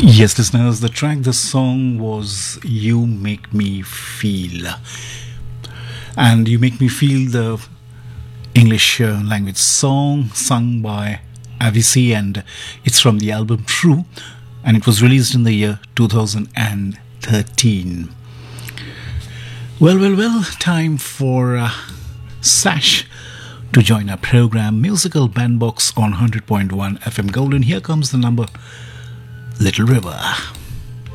Yes, listeners, the song was You Make Me Feel. And You Make Me Feel, the English language song sung by Avicii, and it's from the album True, and it was released in the year 2013. Well, time for Sash to join our program, Musical Bandbox on 100.1 FM Gold. And here comes the number, Little River.